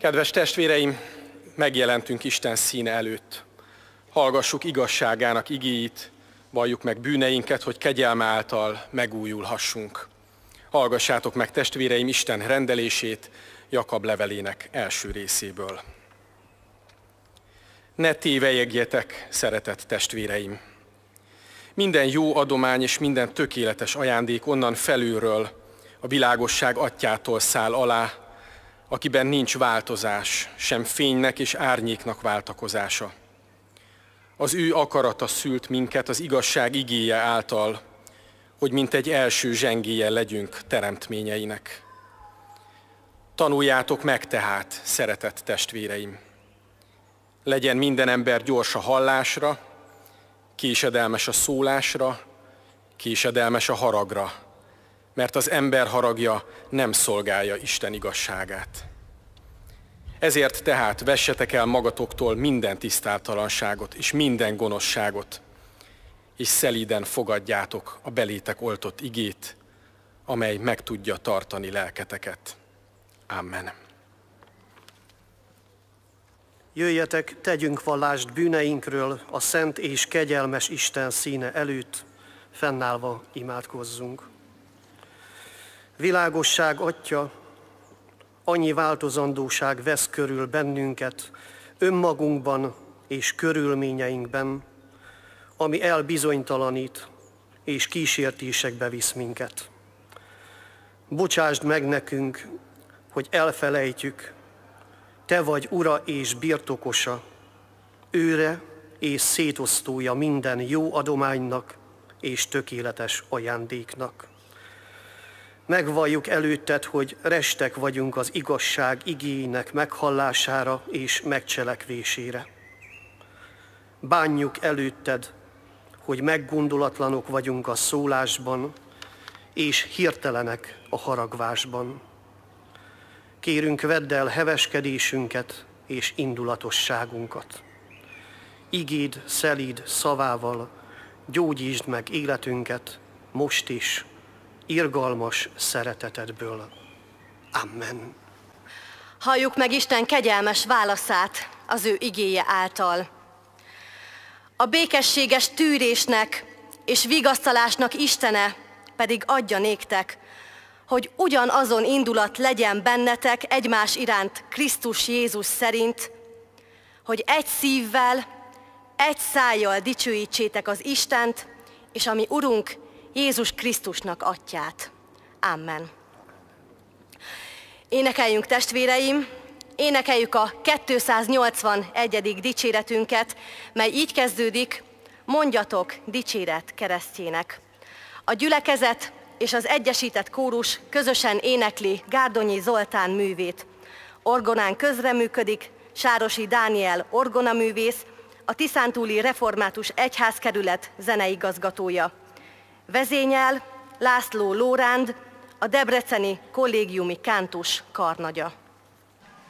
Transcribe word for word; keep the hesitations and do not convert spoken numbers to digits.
Kedves testvéreim, megjelentünk Isten színe előtt. Hallgassuk igazságának igéit, valljuk meg bűneinket, hogy kegyelme által megújulhassunk. Hallgassátok meg, testvéreim, Isten rendelését Jakab levelének első részéből. Ne tévelyegjetek, szeretett testvéreim! Minden jó adomány és minden tökéletes ajándék onnan felülről, a világosság atyától száll alá, akiben nincs változás, sem fénynek és árnyéknak váltakozása. Az ő akarata szült minket az igazság igéje által, hogy mint egy első zsengélye legyünk teremtményeinek. Tanuljátok meg tehát, szeretett testvéreim! Legyen minden ember gyors a hallásra, késedelmes a szólásra, késedelmes a haragra, mert az ember haragja nem szolgálja Isten igazságát. Ezért tehát vessetek el magatoktól minden tisztátalanságot és minden gonoszságot, és szelíden fogadjátok a belétek oltott igét, amely meg tudja tartani lelketeket. Amen. Jöjjetek, tegyünk vallást bűneinkről a szent és kegyelmes Isten színe előtt, fennállva imádkozzunk. Világosság Atya, annyi változandóság vesz körül bennünket, önmagunkban és körülményeinkben, ami elbizonytalanít és kísértésekbe visz minket. Bocsásd meg nekünk, hogy elfelejtjük, Te vagy Ura és birtokosa, őre és szétosztója minden jó adománynak és tökéletes ajándéknak. Megvalljuk előtted, hogy restek vagyunk az igazság igéinek meghallására és megcselekvésére. Bánjuk előtted, hogy meggondolatlanok vagyunk a szólásban, és hirtelenek a haragvásban. Kérünk, vedd el heveskedésünket és indulatosságunkat. Igéd szelíd szavával gyógyítsd meg életünket most is, irgalmas szeretetedből. Amen. Halljuk meg Isten kegyelmes válaszát az ő igéje által. A békességes tűrésnek és vigasztalásnak Istene pedig adja néktek, hogy ugyanazon indulat legyen bennetek egymás iránt Krisztus Jézus szerint, hogy egy szívvel, egy szájjal dicsőítsétek az Istent, és a mi Urunk Jézus Krisztusnak Atyát. Amen. Énekeljünk, testvéreim, énekeljük a kétszáznyolcvanegyedik dicséretünket, mely így kezdődik: mondjatok dicséret keresztjének. A gyülekezet és az egyesített kórus közösen énekli Gárdonyi Zoltán művét. Orgonán közreműködik Sárosi Dániel orgonaművész, a Tiszántúli Református Egyházkerület zeneigazgatója. Vezényel László Lóránd, a debreceni kollégiumi kántus karnagya.